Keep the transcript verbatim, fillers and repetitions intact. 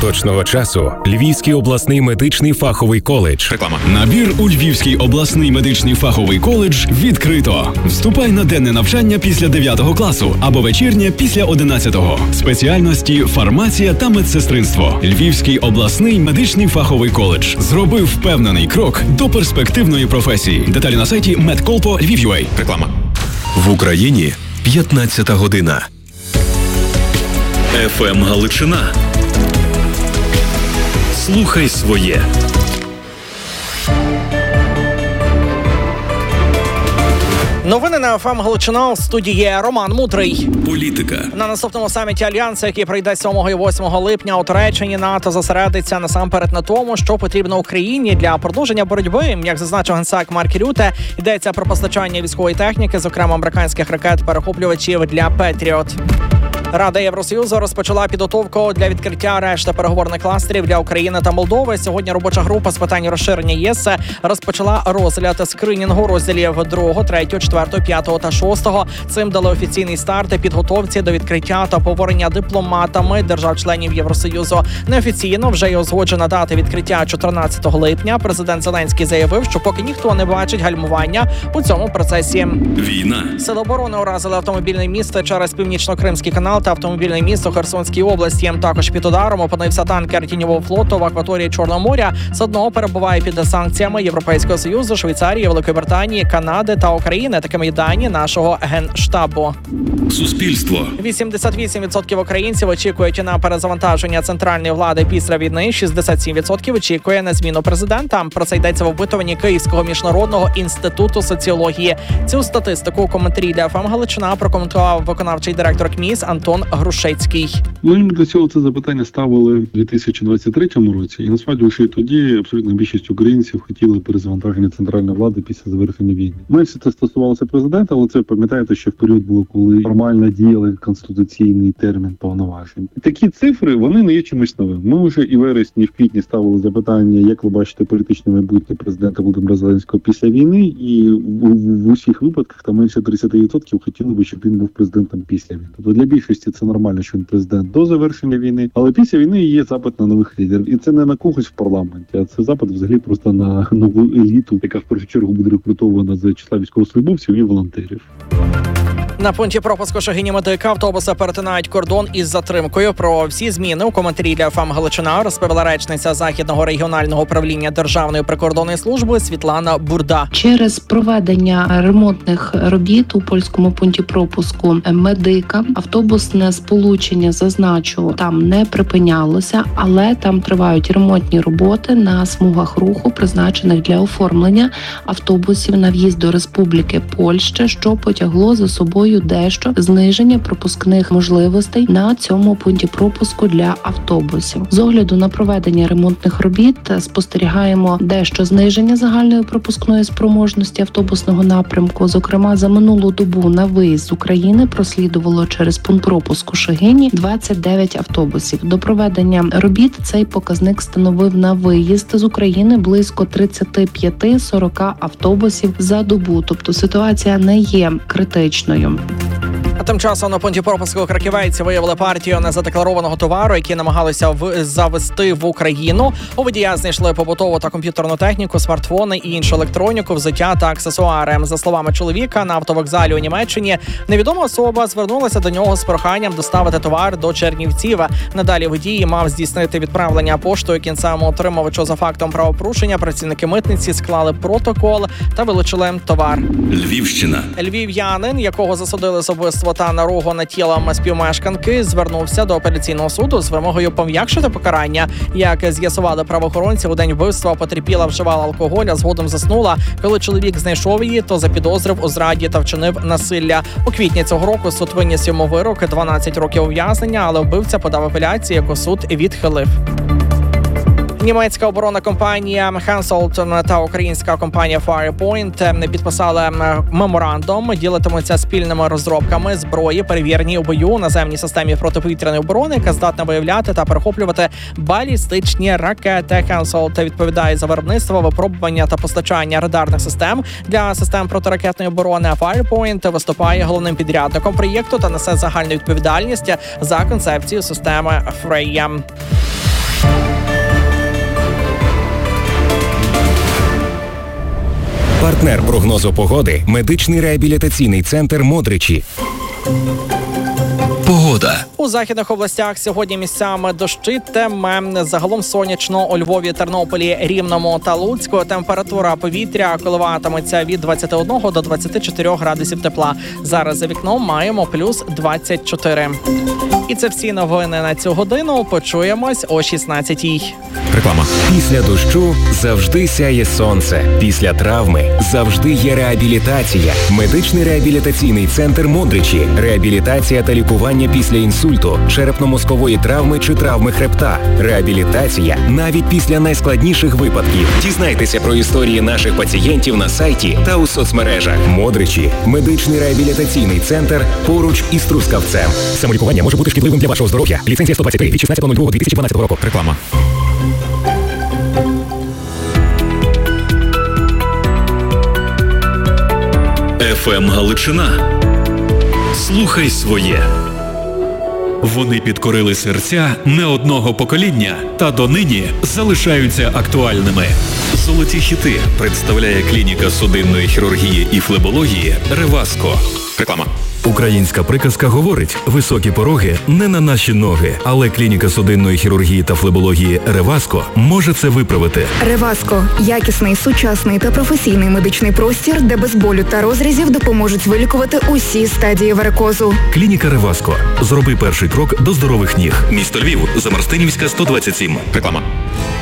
точного часу Львівський обласний медичний фаховий коледж. Реклама. Набір у Львівський обласний медичний фаховий коледж відкрито. Вступай на денне навчання після дев'ятого класу або вечірнє після одинадцятого. Спеціальності фармація та медсестринство. Львівський обласний медичний фаховий коледж зробив впевнений крок до перспективної професії. Деталі на сайті медколпо Львів.ua. Реклама. В Україні п'ятнадцята година. еф ем Галичина. Слухай своє. Новини на еф ем Галичина, в студії Роман Мудрий. Політика. На наступному саміті Альянсу, який пройде сьомого і восьмого липня у Туреччині, НАТО зосередиться насамперед на тому, що потрібно Україні для продовження боротьби. Як зазначив генсек Марк Рюте, йдеться про постачання військової техніки, зокрема американських ракет-перехоплювачів для Петріот. Рада Євросоюзу розпочала підготовку для відкриття решти переговорних кластерів для України та Молдови. Сьогодні робоча група з питань розширення ЄС розпочала розгляд скринінгу розділів другого, третього, четвертого, п'ятого та шостого. Цим дали офіційний старт підготовці до відкриття та обговорення дипломатами держав-членів Євросоюзу. Неофіційно вже й узгоджена дата відкриття чотирнадцятого липня. Президент Зеленський заявив, що поки ніхто не бачить гальмування у цьому процесі. Війна. Сили оборони уразили автомобільне місто через Північно-Кримський канал та автомобільне місто Херсонській області. Також під ударом опинився танкер тіньового флоту в акваторії Чорного моря. З одного перебуває під санкціями Європейського Союзу, Швейцарії, Великої Британії, Канади та України. Такими дані нашого генштабу. Суспільство. вісімдесят вісім відсотків українців очікують на перезавантаження центральної влади після війни. шістдесят сім відсотків очікує на зміну президента. Про це йдеться в опитуванні Київського міжнародного інституту соціології. Цю статистику у коментарі для еф ем Галичина прокоментував виконавчий директор КМІС Антон Грушецький. Ми для цього це запитання ставили в дві тисячі двадцять третьому році, і насправді вже і тоді абсолютно більшість українців хотіли перезавантаження центральної влади після завершення війни. Менше це стосувалося президента, але це пам'ятаєте, що в період було, коли формально діяли конституційний термін повноважень. І такі цифри, вони не є чимось новим. Ми вже і в вересні, і в квітні ставили запитання, як ви бачите політичне майбутнє президента Володимира Зеленського після війни, і в, в, в усіх випадках там менше тридцять відсотків хотіли би, щоб він був президентом після війни. Тобто для більшості це нормально, що він президент до завершення війни, але після війни є запит на нових лідерів. І це не на когось в парламенті, а це запит взагалі просто на нову еліту, яка в першу чергу буде рекрутована з числа військовослужбовців і волонтерів. На пункті пропуску Шегині Медика автобуси перетинають кордон із затримкою. Про всі зміни у коментарі для еф ем Галичина розповіла речниця Західного регіонального управління Державної прикордонної служби Світлана Бурда. Через проведення ремонтних робіт у польському пункті пропуску Медика автобусне сполучення, зазначу, там не припинялося, але там тривають ремонтні роботи на смугах руху, призначених для оформлення автобусів на в'їзд до Республіки Польща, що потягло за собою дещо зниження пропускних можливостей на цьому пункті пропуску для автобусів. З огляду на проведення ремонтних робіт спостерігаємо дещо зниження загальної пропускної спроможності автобусного напрямку. Зокрема, за минулу добу на виїзд з України прослідувало через пункт пропуску Шегині двадцять дев'ять автобусів. До проведення робіт цей показник становив на виїзд з України близько тридцять п'ять - сорок автобусів за добу. Тобто ситуація не є критичною. А тим часом на пункті пропуску краківейці виявили партію незадекларованого товару, які намагалися в... завезти в Україну. У водія знайшли побутову та комп'ютерну техніку, смартфони і іншу електроніку, взуття та аксесуари. За словами чоловіка, на автовокзалі у Німеччині невідома особа звернулася до нього з проханням доставити товар до Чернівців. Надалі водій мав здійснити відправлення поштою кінцевому отримувачу. За фактом правопорушення працівники митниці склали протокол та вилучили товар. Львівщина. Львів'янин, якого засудили з убивства та наругу над тілом співмешканки, звернувся до апеляційного суду з вимогою пом'якшити покарання. Як з'ясували правоохоронці, у день вбивства потерпіла вживала алкоголь, а згодом заснула. Коли чоловік знайшов її, то запідозрив у зраді та вчинив насилля. У квітні цього року суд виніс йому вирок дванадцять років ув'язнення, але вбивця подав апеляцію, яку суд відхилив. Німецька оборонна компанія Hensoldt та українська компанія Firepoint підписали меморандум, ділитимуться спільними розробками зброї, перевірені у бою у наземній системі протиповітряної оборони, яка здатна виявляти та перехоплювати балістичні ракети. Hensoldt відповідає за виробництво, випробування та постачання радарних систем для систем протиракетної оборони. Firepoint виступає головним підрядником проєкту та несе загальну відповідальність за концепцію системи Freya. Партнер прогнозу погоди – медичний реабілітаційний центр «Модричі». Погода. У західних областях сьогодні місцями дощитиме. Загалом сонячно у Львові, Тернополі, Рівному та Луцьку. Температура повітря коливатиметься від двадцяти одного до двадцяти чотирьох градусів тепла. Зараз за вікном маємо плюс двадцять чотири. І це всі новини на цю годину. Почуємось о шістнадцятій. Реклама. Після дощу завжди сяє сонце. Після травми завжди є реабілітація. Медичний реабілітаційний центр «Модричі». Реабілітація та лікування після інсульту, черепно-мозкової травми чи травми хребта. Реабілітація навіть після найскладніших випадків. Дізнайтеся про історії наших пацієнтів на сайті та у соцмережах. «Модричі» – медичний реабілітаційний центр поруч із Трускавцем. Самолікування може бути шкідливим для вашого здоров'я. Ліцензія сто двадцять три від шістнадцятого лютого дві тисячі дванадцятого року. Реклама. еф ем Галичина. Слухай своє. Вони підкорили серця не одного покоління та донині залишаються актуальними. Золоті хіти представляє клініка судинної хірургії і флебології «Реваско». Реклама. Українська приказка говорить: високі пороги не на наші ноги, але клініка судинної хірургії та флебології «Реваско» може це виправити. «Реваско» – якісний, сучасний та професійний медичний простір, де без болю та розрізів допоможуть вилікувати усі стадії варикозу. Клініка «Реваско». Зроби перший крок до здорових ніг. Місто Львів, Замарстинівська, сто двадцять сім. Реклама.